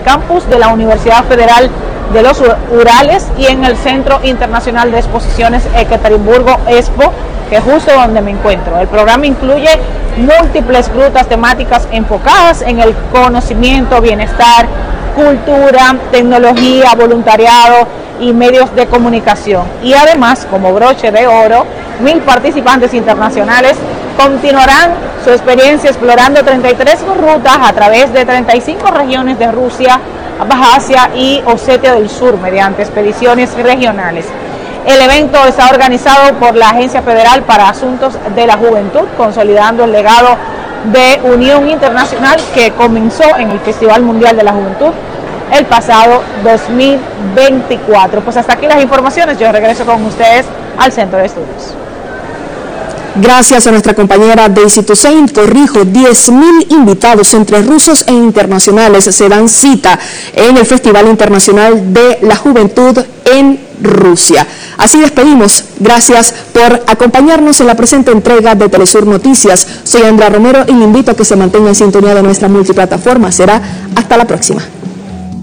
campus de la Universidad Federal de los Urales y en el Centro Internacional de Exposiciones Ekaterimburgo Expo, que es justo donde me encuentro. El programa incluye múltiples rutas temáticas enfocadas en el conocimiento, bienestar, cultura, tecnología, voluntariado y medios de comunicación. Y además, como broche de oro, 1000 participantes internacionales continuarán su experiencia explorando 33 rutas a través de 35 regiones de Rusia, Abjasia y Osetia del Sur mediante expediciones regionales. El evento está organizado por la Agencia Federal para Asuntos de la Juventud, consolidando el legado de unión internacional que comenzó en el Festival Mundial de la Juventud el pasado 2024. Pues hasta aquí las informaciones, yo regreso con ustedes al Centro de Estudios. Gracias a nuestra compañera Daisy Toussaint. Corrijo, 10.000 invitados entre rusos e internacionales se dan cita en el Festival Internacional de la Juventud en Rusia. Así despedimos. Gracias por acompañarnos en la presente entrega de Telesur Noticias. Soy Andrea Romero y le invito a que se mantenga en sintonía de nuestra multiplataforma. Será hasta la próxima.